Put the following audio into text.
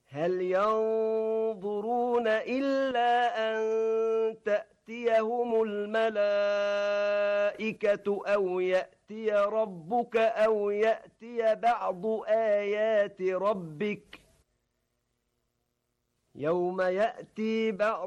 هل ينظرون إلا أن تأتيهم الملائكة أو يأتي ربك أو يأتي بعض آيات ربك يوم يأتي بعض